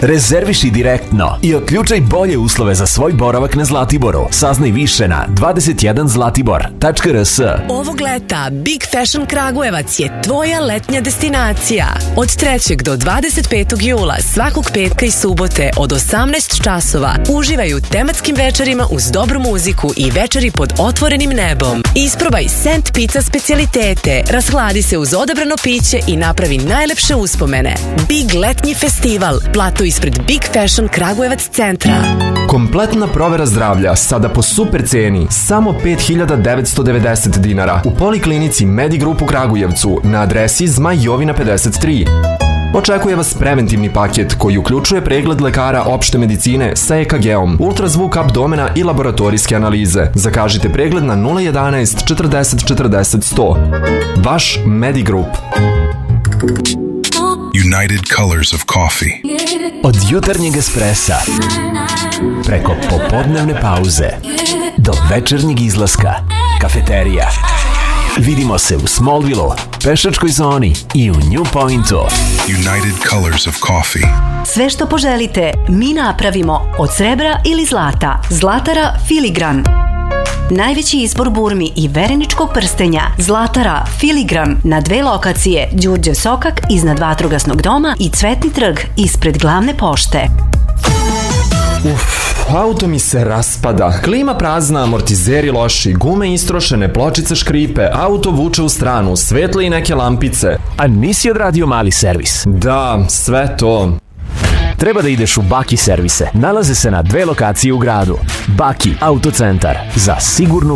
Rezerviši direktno i otključaj bolje uslove za svoj boravak na Zlatiboru. Saznaj više na 21zlatibor.rs. Ovog leta Big Fashion Kragujevac je tvoja letnja destinacija. Od 3. do 25. jula svakog petka i subote od 18 časova uživaj u tematskim večerima uz dobru muziku i večeri pod otvorenim nebom. Isprobaj Sent Pizza specijalitete, rashladi se uz odabrano piće i napravi najlepše uspomene. Big letnji festival, plato ispred Big Fashion Kragujevac centra. Kompletna provera zdravlja sada po super ceni, samo 5.990 dinara u Poliklinici Medigroup u Kragujevcu na adresi Zmaj Jovina 53. Očekuje vas preventivni paket koji uključuje pregled lekara opšte medicine sa EKG-om, ultrazvuk abdomena i laboratorijske analize. Zakažite pregled na 011 40 40 100. Vaš Medigroup. United Colors of Coffee. Od jutarnjeg espresa, preko popodnevne pauze, do večernjeg izlaska, kafeterija. Vidimo se u Smallville-u, pešačkoj zoni i u New Pointu. United Colors of Coffee. Sve što poželite, mi napravimo od srebra ili zlata. Zlatara Filigran. Najveći izbor burmi i vereničkog prstenja. Zlatara Filigran na 2 lokacije, Đurđe Sokak iznad Vatrogasnog doma i Cvetni trg ispred glavne pošte. Auto mi se raspada. Klima prazna, amortizeri loši, gume istrošene, pločice škripe, auto vuče u stranu, svetle i neke lampice. A nisi odradio mali servis? Da, sve to. Treba da ideš u Baki servise. Nalaze se na 2 lokacije u gradu. Baki autocentar za sigurnu